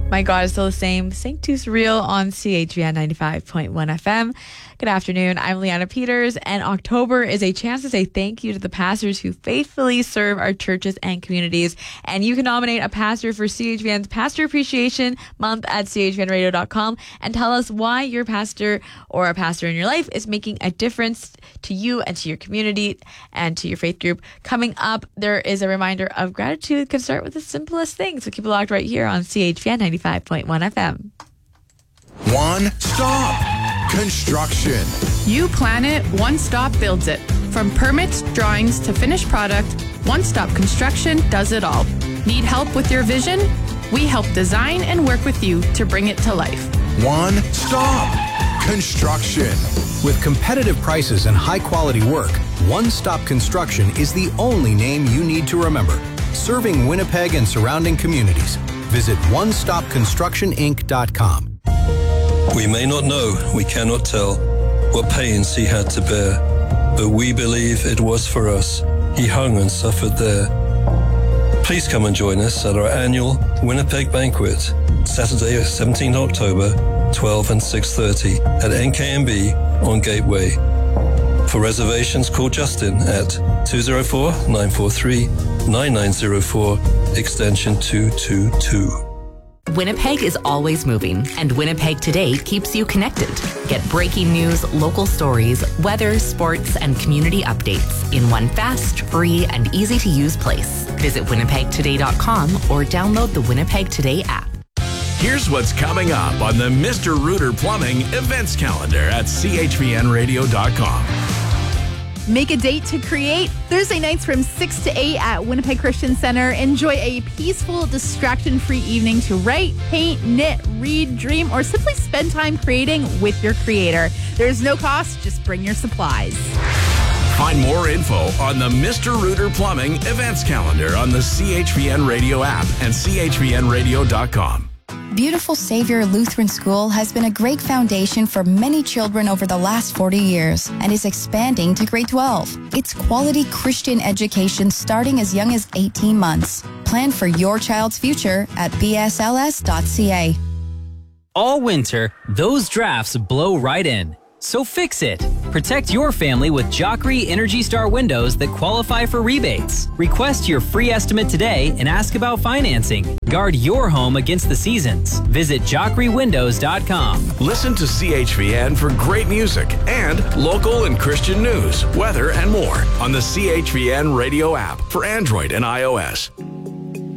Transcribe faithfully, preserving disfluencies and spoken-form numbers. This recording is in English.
My God is Still the Same. Sanctus Real on C H V N ninety-five point one F M. Good afternoon. I'm Leanna Peters, and October is a chance to say thank you to the pastors who faithfully serve our churches and communities. And you can nominate a pastor for C H V N's Pastor Appreciation Month at C H V N radio dot com and tell us why your pastor or a pastor in your life is making a difference to you and to your community and to your faith group. Coming up, there is a reminder of gratitude can start with the simplest things. So keep it locked right here on C H V N ninety-five point one F M. One Stop Construction. You plan it, One Stop builds it. From permits, drawings to finished product, One Stop Construction does it all. Need help with your vision? We help design and work with you to bring it to life. One Stop Construction. With competitive prices and high-quality work, One Stop Construction is the only name you need to remember. Serving Winnipeg and surrounding communities. Visit one stop construction inc dot com. We may not know, we cannot tell, what pains he had to bear, but we believe it was for us. He hung and suffered there. Please come and join us at our annual Winnipeg Banquet, Saturday, seventeenth of October, twelve and six thirty at N K M B on Gateway. For reservations, call Justin at two oh four, nine four three, nine nine oh four, extension two two two. Winnipeg is always moving, and Winnipeg Today keeps you connected. Get breaking news, local stories, weather, sports, and community updates in one fast, free, and easy-to-use place. Visit winnipeg today dot com or download the Winnipeg Today app. Here's what's coming up on the Mister Rooter Plumbing events calendar at C H V N radio dot com. Make a date to create. Thursday nights from six to eight at Winnipeg Christian Center. Enjoy a peaceful, distraction-free evening to write, paint, knit, read, dream, or simply spend time creating with your creator. There's no cost. Just bring your supplies. Find more info on the Mister Rooter Plumbing events calendar on the C H V N Radio app and C H V N radio dot com. Beautiful Savior Lutheran School has been a great foundation for many children over the last forty years and is expanding to grade twelve. It's quality Christian education starting as young as eighteen months. Plan for your child's future at b s l s dot c a. All winter, those drafts blow right in. So fix it. Protect your family with Joffrey Energy Star windows that qualify for rebates. Request your free estimate today and ask about financing. Guard your home against the seasons. Visit joffrey windows dot com. Listen to C H V N for great music and local and Christian news, weather, and more on the C H V N radio app for Android and iOS.